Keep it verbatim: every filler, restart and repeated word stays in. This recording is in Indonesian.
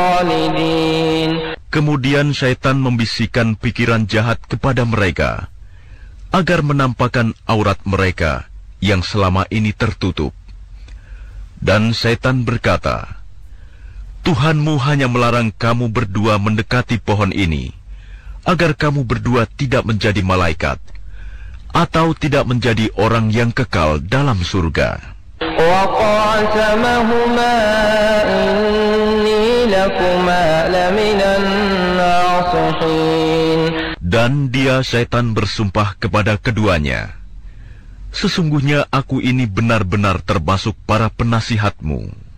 Kemudian syaitan membisikkan pikiran jahat kepada mereka, agar menampakkan aurat mereka yang selama ini tertutup. Dan syaitan berkata, Tuhanmu hanya melarang kamu berdua mendekati pohon ini, agar kamu berdua tidak menjadi malaikat, atau tidak menjadi orang yang kekal dalam surga. Dan dia syaitan bersumpah kepada keduanya, sesungguhnya aku ini benar-benar termasuk para penasihatmu.